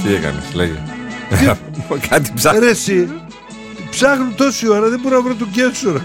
Τι έκανες, λέγε. Κάτι ψάχνει. Ρε εσύ, ψάχνουν τόση ώρα, δεν μπορώ να βρω τον Κένσορα.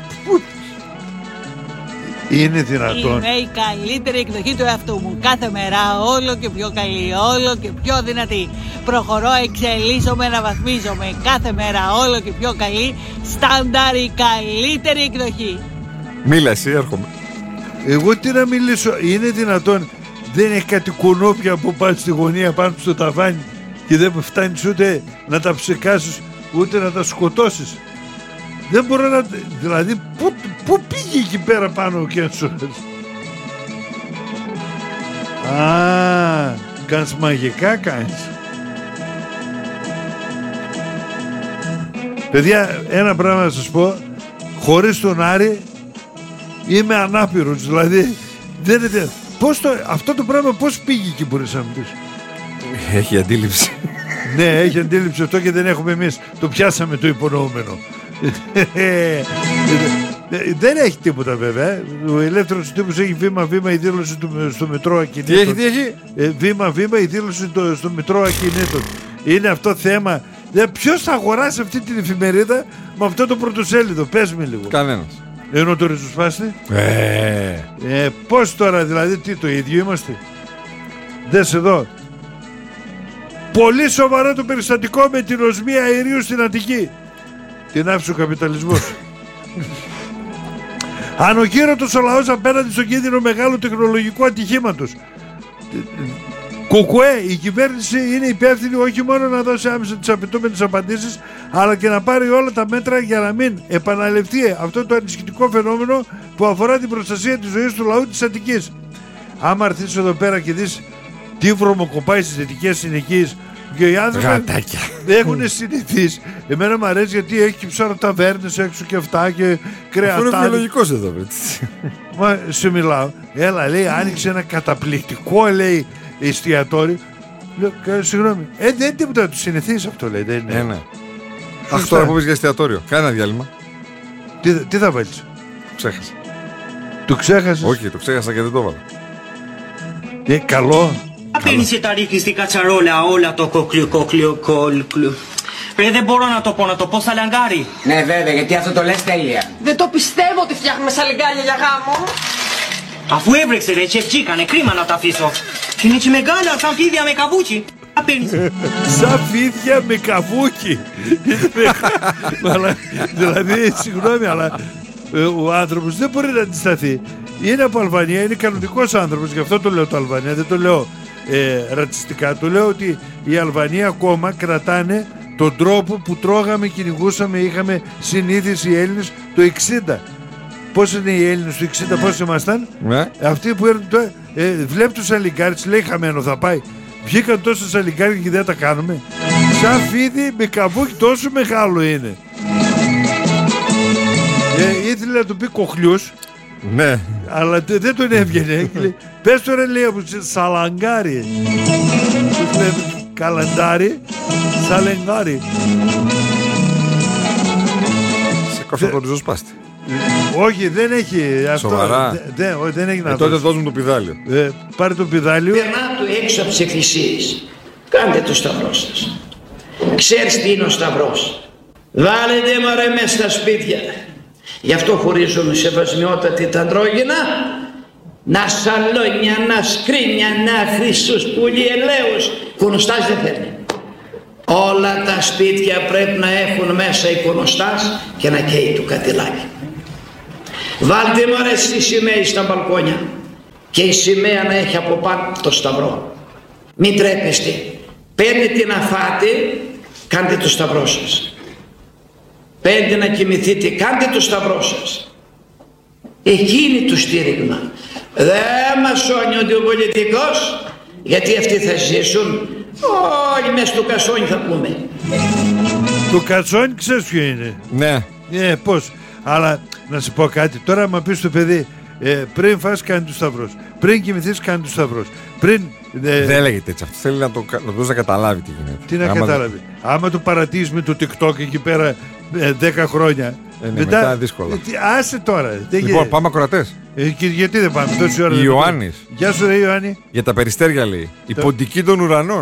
Είναι δυνατόν? Είναι η καλύτερη εκδοχή του εαυτού μου. Κάθε μέρα όλο και πιο καλή, όλο και πιο δυνατή. Προχωρώ, εξελίσσομαι, αναβαθμίζομαι. Κάθε μέρα όλο και πιο καλή. Στάνταρ, η καλύτερη εκδοχή. Μίλα εσύ, έρχομαι. Εγώ τι να μιλήσω, είναι δυνατόν? Δεν έχει κάτι κουνούπια που πάνε στη γωνία πάνω στο ταβάνι και δεν φτάνεις ούτε να τα ψεκάσεις ούτε να τα σκοτώσεις. Δεν μπορώ να... Δηλαδή πού πήγε εκεί πέρα πάνω ο Κένσορας? Κάνεις μαγικά, κάνεις. Παιδιά, ένα πράγμα να σας πω. Χωρίς τον Άρη είμαι ανάπηρος. Δηλαδή δεν είναι... αυτό το πράγμα πώς πήγε εκεί, μπορείς να μου πεις? Έχει αντίληψη. Ναι, έχει αντίληψη αυτό και δεν έχουμε εμείς. Το πιάσαμε το υπονοούμενο. Δεν έχει τίποτα βέβαια. Ο ελεύθερος τύπος έχει βήμα-βήμα η δήλωση στο Μητρό Ακινήτων. Τι έχει? Βήμα-βήμα η δήλωση στο Μητρό Ακινήτων. Είναι αυτό θέμα. Ποιος θα αγοράσει αυτή την εφημερίδα με αυτό το πρωτοσέλιδο? Πες με λίγο. Κανένας. Ενώ το ριζοσπάστη. Πώς τώρα, δηλαδή τι, το ίδιο είμαστε? Δες εδώ. Πολύ σοβαρό το περιστατικό με την οσμία αερίου στην Αττική. Την άφησε ο καπιταλισμός. Ανοχήρωτος ο λαός απέναντι στον κίνδυνο μεγάλου τεχνολογικού ατυχήματος. Κουκουέ, η κυβέρνηση είναι υπεύθυνη όχι μόνο να δώσει άμεσα τις απαιτούμενες απαντήσεις, αλλά και να πάρει όλα τα μέτρα για να μην επαναληφθεί αυτό το ανησυχητικό φαινόμενο που αφορά την προστασία της ζωής του λαού της Αττικής. Άμα έρθεις εδώ πέρα και δεις τι βρωμοκοπάει στις δυτικές συνοικίες και οι άνθρωποι έχουν συνηθίσει. Εμένα μου αρέσει γιατί έχει και ψαροταβέρνες έξω και αυτά και κρεατά. Αυτό είναι βιολογικός εδώ. Μα σου μιλάω. Έλα, λέει, άνοιξε ένα καταπληκτικό, λέει, εστιατόριο. Λέω, συγγνώμη. Δεν τίποτα, του συνηθίσει αυτό, λέει. Δεν είναι. Ναι. Αχ, τώρα που πεις για εστιατόριο. Κάνε ένα διάλειμμα. Τι θα βάλεις? Ξέχασα. Το ξέχασες? Όχι, το ξέχασα και δεν το έβαλα. Καλό. Απένισε τα ρίχνει στην κατσαρόλα όλα το κοκλιο. Δεν μπορώ να το πω σαλαγκάρι. Ναι βέβαια, γιατί αυτό το λες τέλεια. Δεν το πιστεύω ότι φτιάχνουμε σαλιγκάρια για γάμο. Αφού έβρεξε ρε τσεφτσίκανε, κρίμα να τα αφήσω. Και είναι και μεγάλα σαν φίδια με καβούκι. Απένισε. Σαν φίδια με καβούκι. Δηλαδή, συγγνώμη, αλλά ο άνθρωπος δεν μπορεί να αντισταθεί. Είναι από Αλβανία, είναι κανονικός άνθρωπος, γι' αυτό το λέω το Αλβανία, δεν το λέω ρατσιστικά. Το λέω ότι οι Αλβανοί ακόμα κρατάνε τον τρόπο που τρώγαμε, κυνηγούσαμε, είχαμε συνήθιση οι Έλληνες το 60. Πώς είναι οι Έλληνες το 60, πώς ήμασταν? Αυτοί που έρθουν τώρα, βλέπει τους σαλιγκάρις, λέει χαμένο θα πάει. Βγήκαν τόσα σαλιγκάρια και δεν τα κάνουμε. Σαν φίδι με καβούκι, τόσο μεγάλο είναι. Ήθελε να του πει κοχλιούς. Ναι. Αλλά δεν τον έβγαινε. Πες τώρα, λέει, από σαλαγκάρι. Καλαντάρι, σαλεγκάρι. Σε κόφτω το ριζοσπάστη. Όχι, δεν έχει αυτό. Σοβαρά? Δεν έχει να δώσει. Τότε δώσουν το πηδάλιο. Πάρε το πηδάλιο. Περνάτε έξω από τις εκκλησίες. Κάντε το σταυρό σας. Ξέρεις τι είναι ο σταυρός? Βάλετε μωρέ μες στα σπίτια. Γι' αυτό χωρίζουμε σεβασμιότατη τα αντρόγυνα. Να σαλόνια, να σκρίνια, να χρυσούς πουλί ελαίους. Εικονοστάς δεν φέρνει. Όλα τα σπίτια πρέπει να έχουν μέσα εικονοστάς και να καίει του κατηλάκι. Βάλτε μωρέ στη σημαία στα μπαλκόνια και η σημαία να έχει από πάνω το σταυρό. Μην τρέπεστε. Παίρνετε να φάτε, κάντε το σταυρό σας. Πέντε να κοιμηθείτε, κάντε το σταυρό σας. Εκεί είναι το στήριγμα. Δεν μας σώνει ο πολιτικός, γιατί αυτοί θα ζήσουν όλοι μες στο κασόνι θα πούμε. Το κασόνι ξέρεις ποιο είναι? Ναι. Πώς? Αλλά να σου πω κάτι. Τώρα άμα πεις στο παιδί, πριν φας κάνει του σταυρός, πριν κοιμηθείς κάνει του σταυρός, πριν... Δεν λέγεται έτσι. Αυτό θέλει να το δώσει να καταλάβει τι γίνεται. Τι να καταλάβει? Άμα το παρατήσεις με το TikTok εκεί πέρα 10 χρόνια, μετά δύσκολα. Άσε τώρα. Λοιπόν, πάμε ακροατές. Γιατί δεν πάμε τόση ώρα? Ιωάννης. Γεια σου ρε Ιωάννη. Για τα περιστέρια λέει. Η ποντική των ουρανών.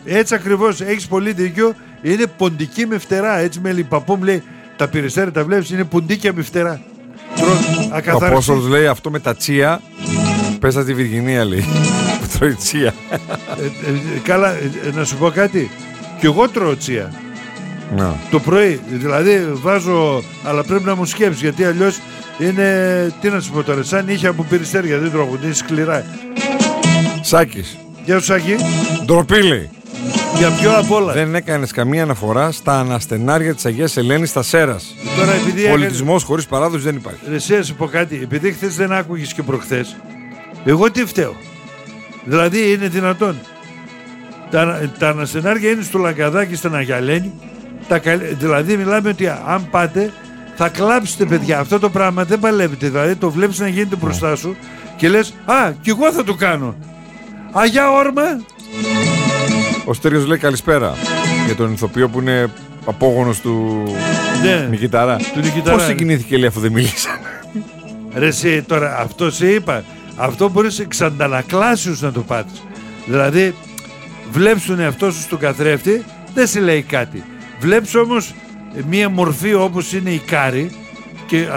Έτσι ακριβώς, έχεις πολύ δίκιο. Είναι ποντική με φτερά. Έτσι με λιπαπό μου λέει, τα πυριστέρια τα βλέπεις, είναι ποντίκια με φτερά. Ο Απόστολος λέει αυτό με τα τσία. Πες στη Βυργινία, λέει. Που τρώει τσία. Καλά, να σου πω κάτι. Κι εγώ τρώω τσία. Να. Το πρωί. Δηλαδή βάζω, αλλά πρέπει να μου σκέψεις, γιατί αλλιώς είναι, τι να σου πω τώρα, σαν νύχια από πυριστέρια, δεν τρώγονται, είναι σκληρά. Σάκης. Γεια σου Σάκη. Ντροπή, λέει. Για ποιο απ' όλα. Δεν έκανες καμία αναφορά στα αναστενάρια της Αγίας Ελένης στα Σέρας. Τώρα, επειδή πολιτισμός χωρίς παράδοση δεν υπάρχει. Εσύ, σου πω κάτι. Επειδή χθες δεν άκουγες και προχθές, εγώ τι φταίω? Δηλαδή είναι δυνατόν? Τα αναστενάρια είναι στο Λαγκαδάκι, στην Αγία Ελένη. Δηλαδή μιλάμε ότι αν πάτε θα κλάψετε, παιδιά. Αυτό το πράγμα δεν παλεύετε. Δηλαδή το βλέπεις να γίνεται μπροστά σου και λες, α, κι εγώ θα το κάνω. Αγιά όρμα. Ο Στέριος λέει καλησπέρα για τον ηθοποιό που είναι απόγονος του Νικηταρά. Πώς συγκινήθηκε, λέει, αφού δεν μιλήσανε? Ρε εσύ, τώρα αυτό σε είπα. Αυτό μπορείς εξ αντανακλάσεως να το πάτεις. Δηλαδή βλέπεις τον εαυτό σου στον καθρέφτη, δεν σε λέει κάτι. Βλέπεις όμως μία μορφή όπως είναι η Κάρη και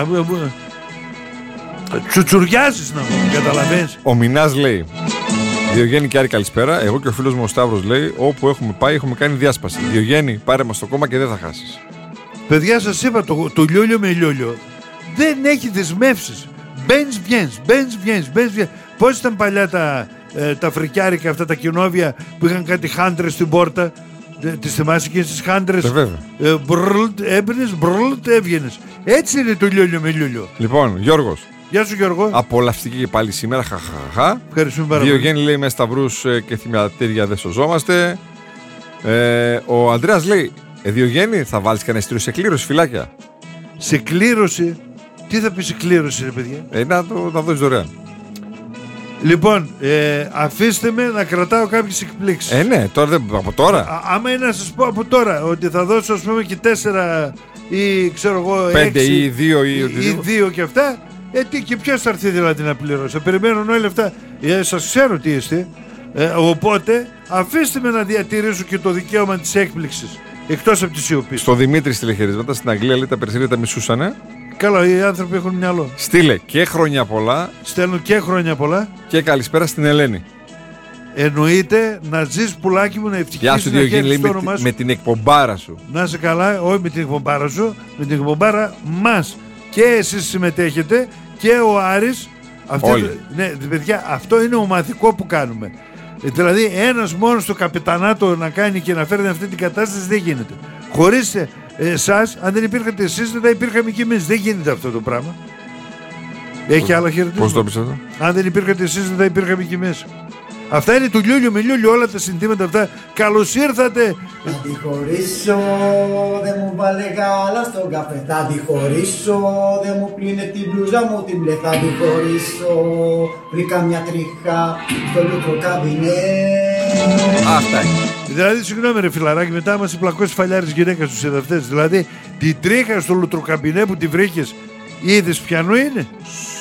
τσουτσουριάζεις, να μου καταλαβαίνεις. Ο Μινάς λέει, Διογέννη και Άρη καλησπέρα. Εγώ και ο φίλος μου ο Σταύρος λέει, όπου έχουμε πάει έχουμε κάνει διάσπαση. Διογέννη, πάρε μας το κόμμα και δεν θα χάσεις. Παιδιά, σας είπα, το λιόλιο με λιόλιο δεν έχει δεσμεύσεις. Μπαίνεις, βγαίνεις. Πώς ήταν παλιά τα φρικιάρικα αυτά τα κοινόβια που είχαν κάτι χάντρες στην πόρτα? Τις θυμάσαι και στις χάντρες? Έμπαινες, έβγαινες. Έτσι είναι το λιόλιο με λιόλιο. Λοιπόν, Γιώργος. Γεια σου Γιώργο. Απολαυστική και πάλι σήμερα. Χαχαχαχα. Ευχαριστούμε πάρα πολύ. Διογέννη λέει, με σταυρούς και θυμιατήρια δεν σωζόμαστε. Ο Ανδρέας λέει, Διογέννη, θα βάλεις κανένα ειστήριο σε κλήρωση, φυλάκια? Σε κλήρωση? Τι θα πει σε κλήρωση, ρε παιδιά? Να το δώσεις δωρεάν. Λοιπόν, αφήστε με να κρατάω κάποιες εκπλήξεις. Ναι, τώρα, από τώρα. Άμα είναι να σας πω από τώρα ότι θα δώσω, ας πούμε, και 4 ή ξέρω εγώ 5 ή 2 ή 2 και αυτά, και ποιος θα έρθει δηλαδή να πληρώσει? Περιμένουν όλοι αυτά. Σας ξέρω τι είστε. Οπότε αφήστε με να διατηρήσω και το δικαίωμα της έκπληξης, εκτός από τη σιωπή. Στο Δημήτρη τηλεχαιρίσματα στην Αγγλία, λέει, τα περιστέρια τα μισούσανε. Καλά, οι άνθρωποι έχουν μυαλό. Στείλε και χρόνια πολλά. Στέλνουν και χρόνια πολλά. Και καλησπέρα στην Ελένη. Εννοείται να ζεις, πουλάκι μου, να ευτυχίσεις, να χαίρεις το όνομά σου. Με την εκπομπάρα σου. Να είσαι καλά, όχι με την εκπομπάρα σου, με την εκπομπάρα μας. Και εσείς συμμετέχετε και ο Άρης. Ναι, παιδιά, αυτό είναι ομαδικό που κάνουμε. Δηλαδή ένας μόνος το καπιτανάτο να κάνει και να φέρνει αυτή την κατάσταση δεν γίνεται. Χωρίς εσάς, αν δεν υπήρχατε εσείς, δεν θα υπήρχαμε κι εμείς. Δεν γίνεται αυτό το πράγμα. Έχει άλλα χαιρετίσματα? Πώς το πεις αυτό? Αν δεν υπήρχατε εσείς, δεν θα υπήρχαμε κι εμείς. Αυτά είναι του λιόλιο με λιόλιο, όλα τα συνθήματα αυτά. Καλώς ήρθατε. Θα τη χωρίσω, δεν μου βάλε γάλα στον καφέ. Θα τη χωρίσω, δεν μου πλύνε την μπλούζα μου την μπλε. Θα τη χωρίσω, βρήκα μια τρίχα στο λούτρο καμπινέ. Αυτά είναι. Δηλαδή, συγγνώμη ρε φιλαράκι, μετά μας πλακώσει φαλιάρης γυναίκα στους εδαφτές. Δηλαδή, την τρίχα στο λουτροκαμπινέ που τη βρήκες, είδες ποιανού είναι?